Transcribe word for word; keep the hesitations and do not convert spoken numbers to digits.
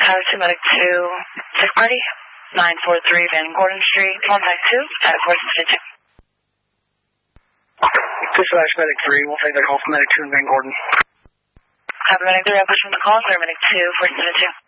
Tower two, Medic two, six party, nine four three Van Gordon Street, contact two, at four six two. This slash Medic three, we'll take that call from Medic two and Van Gordon. Copy Medic three, I'll push from the call, clear Medic two, four seven two.